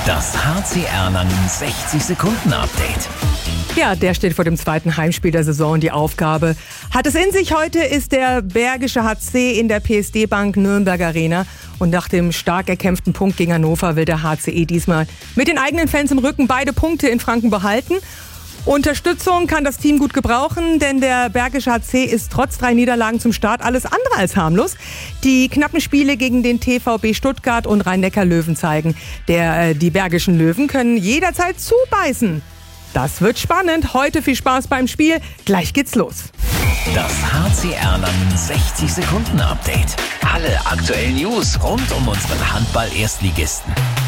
Das HC Erlangen 60-Sekunden-Update. Ja, der steht vor dem zweiten Heimspiel der Saison. Die Aufgabe hat es in sich. Heute ist der Bergische HC in der PSD Bank Nürnberg Arena. Und nach dem stark erkämpften Punkt gegen Hannover will der HCE diesmal mit den eigenen Fans im Rücken beide Punkte in Franken behalten. Unterstützung kann das Team gut gebrauchen, denn der Bergische HC ist trotz 3 Niederlagen zum Start alles andere als harmlos. Die knappen Spiele gegen den TVB Stuttgart und Rhein-Neckar-Löwen zeigen, die Bergischen Löwen können jederzeit zubeißen. Das wird spannend. Heute viel Spaß beim Spiel. Gleich geht's los. Das HC Erlangen 60-Sekunden-Update. Alle aktuellen News rund um unseren Handball-Erstligisten.